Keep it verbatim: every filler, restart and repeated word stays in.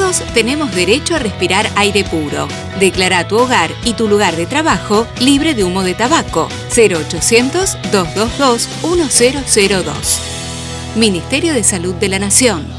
Todos tenemos derecho a respirar aire puro. Declara tu hogar y tu lugar de trabajo libre de humo de tabaco. cero ochocientos, doscientos veintidós, diez cero dos. Ministerio de Salud de la Nación.